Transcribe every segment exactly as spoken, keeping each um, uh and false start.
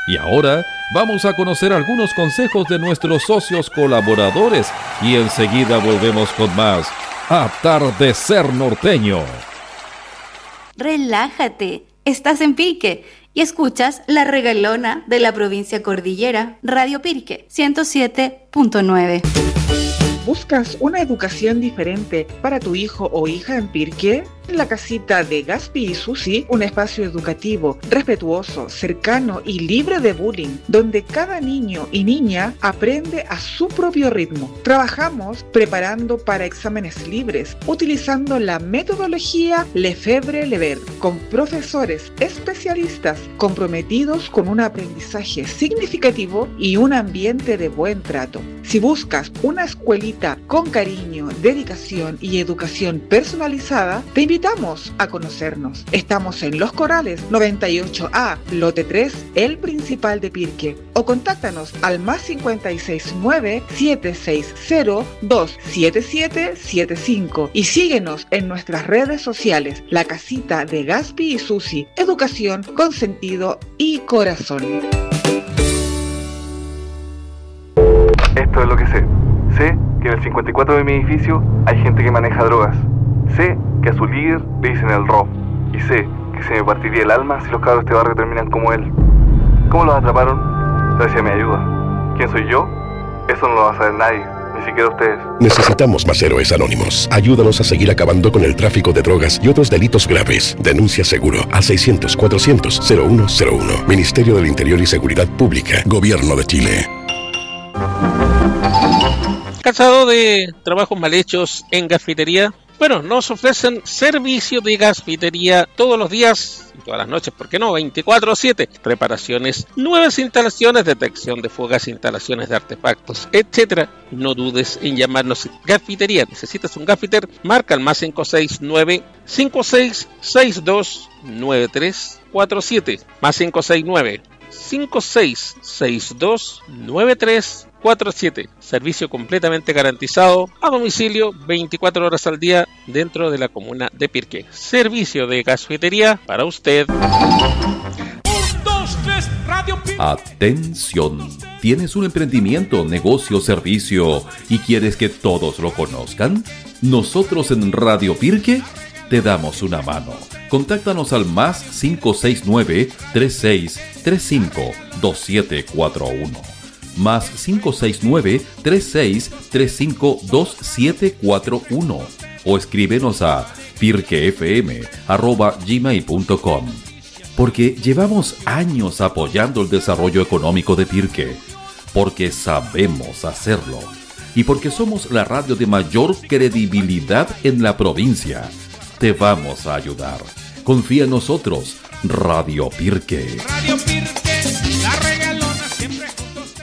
Y ahora vamos a conocer algunos consejos de nuestros socios colaboradores y enseguida volvemos con más Atardecer Norteño. Relájate, estás en Pirque y escuchas La Regalona de la provincia Cordillera, Radio Pirque ciento siete punto nueve. ¿Buscas una educación diferente para tu hijo o hija en Pirque? En la casita de Gaspi y Susi, un espacio educativo, respetuoso, cercano y libre de bullying, donde cada niño y niña aprende a su propio ritmo. Trabajamos preparando para exámenes libres, utilizando la metodología Lefebvre-Lever, con profesores especialistas comprometidos con un aprendizaje significativo y un ambiente de buen trato. Si buscas una escuelita con cariño, dedicación y educación personalizada, te invitamos a conocernos. Estamos en Los Corrales noventa y ocho A, lote tres, el principal de Pirque. O contáctanos al más cincuenta y seis nueve, siete seis cero, dos siete siete siete cinco y síguenos en nuestras redes sociales, La Casita de Gaspi y Susi, educación con sentido y corazón. Esto es lo que sé. Sé que en el cincuenta y cuatro de mi edificio hay gente que maneja drogas. Sé que a su líder le dicen el Rob. Y sé que se me partiría el alma si los cabros de este barrio terminan como él. ¿Cómo los atraparon? Gracias a mi ayuda. ¿Quién soy yo? Eso no lo va a saber nadie, ni siquiera ustedes. Necesitamos más héroes anónimos. Ayúdanos a seguir acabando con el tráfico de drogas y otros delitos graves. Denuncia seguro al seiscientos, cuatrocientos, cero uno cero uno. Ministerio del Interior y Seguridad Pública. Gobierno de Chile. ¿Cansado de trabajos mal hechos en gasfitería? Bueno, nos ofrecen servicio de gasfitería todos los días, todas las noches, ¿por qué no? veinticuatro siete. Reparaciones, nuevas instalaciones, detección de fugas, instalaciones de artefactos, etcétera. No dudes en llamarnos Gasfitería. ¿Necesitas un gasfiter? Marca el más cinco seis nueve, cinco seis seis dos, nueve tres cuatro siete. Más cinco seis nueve, cinco seis seis dos, nueve tres cuatro siete. Servicio completamente garantizado a domicilio veinticuatro horas al día dentro de la comuna de Pirque. Servicio de gasfitería para usted. Atención, ¿tienes un emprendimiento, negocio, servicio y quieres que todos lo conozcan? Nosotros en Radio Pirque te damos una mano. Contáctanos al más cinco seis nueve, tres seis tres cinco, dos siete cuatro uno. Más cinco seis nueve, tres seis tres cinco, dos siete cuatro uno o escríbenos a pirquefm arroba gmail punto com. Porque llevamos años apoyando el desarrollo económico de Pirque, porque sabemos hacerlo y porque somos la radio de mayor credibilidad en la provincia. Te vamos a ayudar. Confía en nosotros, Radio Pirque. Radio Pirque, la regalona siempre juntos.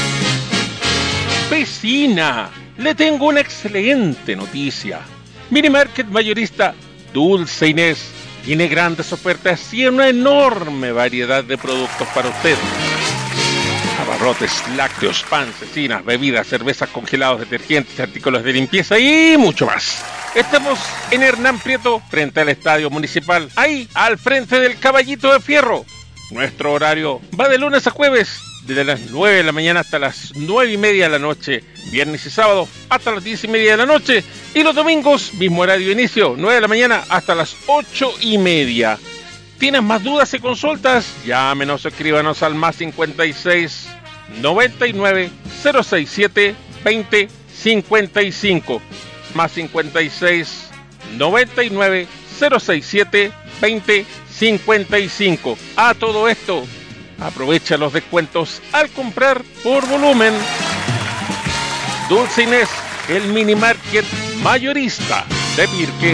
Vecina, le tengo una excelente noticia. Mini Market Mayorista Dulce Inés tiene grandes ofertas y una enorme variedad de productos para usted. Abarrotes, lácteos, pan, cecinas, bebidas, cervezas, congelados, detergentes, artículos de limpieza y mucho más. Estamos en Hernán Prieto, frente al Estadio Municipal, ahí, al frente del Caballito de Fierro. Nuestro horario va de lunes a jueves, desde las nueve de la mañana hasta las nueve y media de la noche, viernes y sábado hasta las diez y media de la noche, y los domingos, mismo horario de inicio, nueve de la mañana hasta las ocho y media. ¿Tienes más dudas y consultas? Llámenos o escríbanos al más cincuenta y seis, noventa y nueve, cero sesenta y siete, veinte, cincuenta y cinco. Más cincuenta y seis, noventa y nueve, cero sesenta y siete, veinte, cincuenta y cinco. A todo esto, aprovecha los descuentos al comprar por volumen. Dulce Inés, el mini market mayorista de Pirque.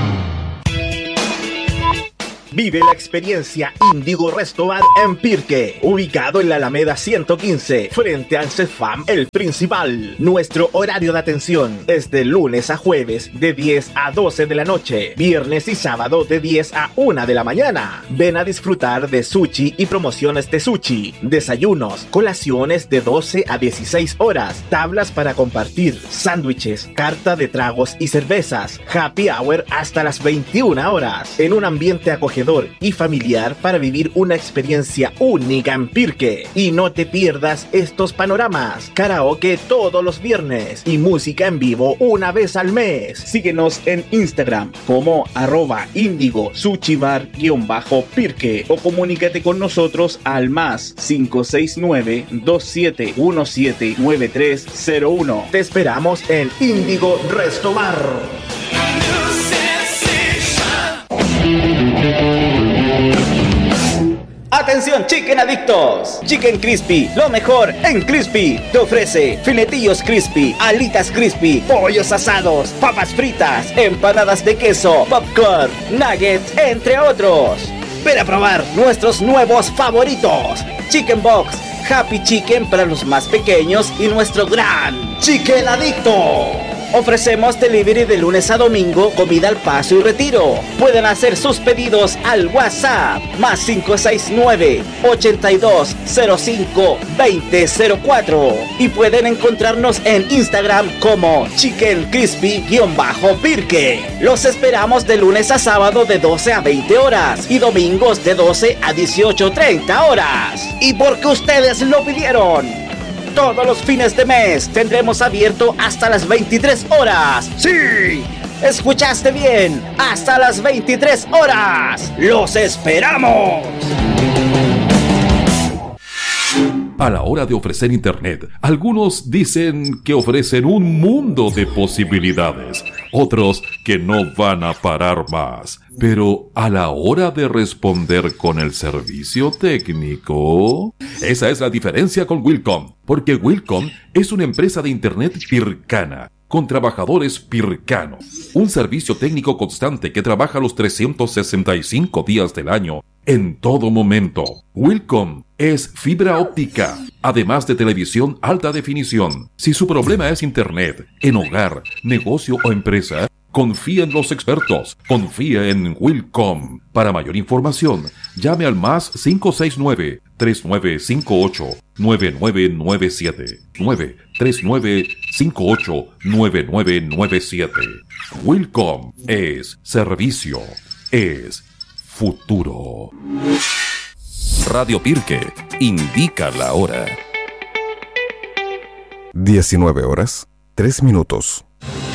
Vive la experiencia Indigo Restobar en Pirque, ubicado en la Alameda ciento quince, frente al Cefam El Principal. Nuestro horario de atención es de lunes a jueves de diez a doce de la noche, viernes y sábado de diez a una de la mañana. Ven a disfrutar de sushi y promociones de sushi, desayunos, colaciones de doce a dieciséis horas, tablas para compartir, sándwiches, carta de tragos y cervezas, happy hour hasta las veintiuna horas, en un ambiente acogedor acogedor y familiar para vivir una experiencia única en Pirque. Y no te pierdas estos panoramas: karaoke todos los viernes y música en vivo una vez al mes. Síguenos en Instagram como arroba índigo suchibar guión bajo Pirque o comunícate con nosotros al más cinco seis nueve, dos siete uno siete, nueve tres cero uno. Te esperamos en Índigo Resto Bar. Atención chicken adictos, Chicken Crispy, lo mejor en Crispy. Te ofrece filetillos crispy, alitas crispy, pollos asados, papas fritas, empanadas de queso, popcorn, nuggets, entre otros. Ven a probar nuestros nuevos favoritos: Chicken Box, Happy Chicken para los más pequeños y nuestro gran Chicken Adicto. Ofrecemos delivery de lunes a domingo, comida al paso y retiro. Pueden hacer sus pedidos al WhatsApp más cinco seis nueve, ochenta y dos cero cinco, veinte cero cuatro y pueden encontrarnos en Instagram como Chicken Crispy-Pirque. Los esperamos de lunes a sábado de doce a veinte horas y domingos de doce a dieciocho treinta horas. Y porque ustedes lo pidieron, todos los fines de mes tendremos abierto hasta las veintitrés horas. ¡Sí! ¿Escuchaste bien? ¡Hasta las veintitrés horas! ¡Los esperamos! A la hora de ofrecer Internet, algunos dicen que ofrecen un mundo de posibilidades, otros que no van a parar más. Pero a la hora de responder con el servicio técnico, esa es la diferencia con Wilcom, porque Wilcom es una empresa de Internet pircana, con trabajadores pircanos, un servicio técnico constante que trabaja los trescientos sesenta y cinco días del año, en todo momento. Wilcom es fibra óptica, además de televisión alta definición. Si su problema es Internet, en hogar, negocio o empresa, confía en los expertos, confía en Wilcom. Para mayor información, llame al más cinco seis nueve, tres nueve cinco ocho, nueve nueve nueve siete, nueve tres nueve cinco ocho, nueve nueve nueve siete. Wilcom es servicio, es futuro. Radio Pirque indica la hora. diecinueve horas, tres minutos.